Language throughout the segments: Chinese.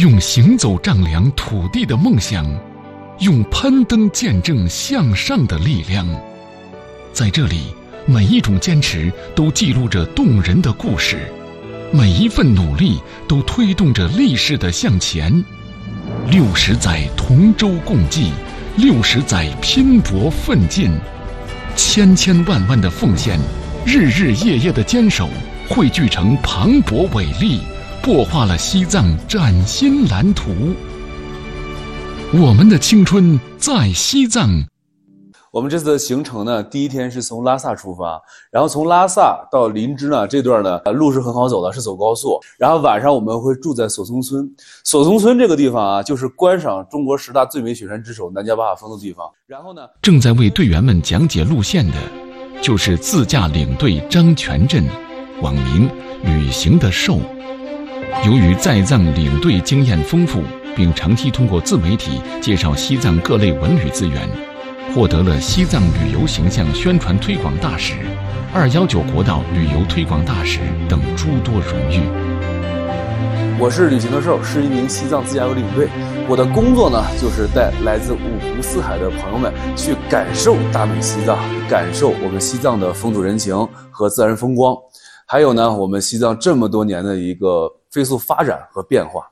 用行走丈量土地的梦想，用攀登见证向上的力量。在这里，每一种坚持都记录着动人的故事，每一份努力都推动着历史的向前。60载同舟共济，60载拼搏奋进，千千万万的奉献，日日夜夜的坚守，汇聚成磅礴伟力，擘画了西藏崭新蓝图。我们的青春在西藏。 我们这次的行程呢，第一天是从拉萨出发，然后从拉萨到林芝呢，这段呢路是很好走的，是走高速。然后晚上我们会住在索松村。索松村这个地方啊，就是观赏中国10大最美雪山之首南迦巴哈峰的地方。然后呢， 正在为队员们讲解路线的，就是自驾领队张全振，网名旅行的兽。由于在藏领队经验丰富，并长期通过自媒体介绍西藏各类文旅资源，获得了西藏旅游形象宣传推广大使、219国道旅游推广大使等诸多荣誉。 我是旅行的兽，是一名西藏自驾游领队。我的工作呢，就是带来自五湖四海的朋友们去感受大美西藏，感受我们西藏的风土人情和自然风光，还有呢，我们西藏这么多年的一个飞速发展和变化。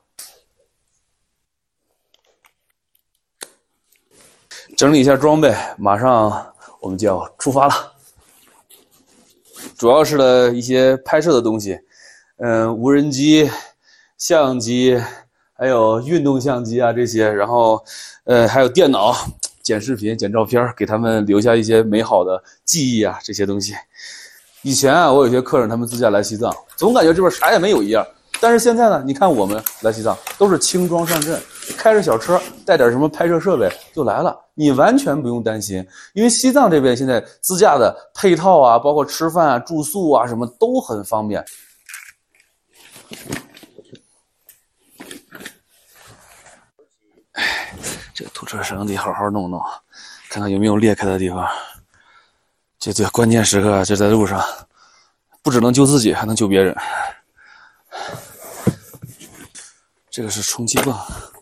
整理一下装备，马上我们就要出发了。主要是的一些拍摄的东西，无人机、相机，还有运动相机啊这些，然后还有电脑，剪视频、剪照片，给他们留下一些美好的记忆啊这些东西。以前啊，我有些客人他们自驾来西藏，总感觉这边啥也没有一样。但是现在呢，你看我们来西藏都是轻装上阵，开着小车，带点什么拍摄设备就来了，你完全不用担心。因为西藏这边现在自驾的配套啊，包括吃饭啊、住宿啊什么都很方便。这个土车绳得好好弄弄，看看有没有裂开的地方。这关键时刻就在路上，不只能救自己，还能救别人。这个是充气泵。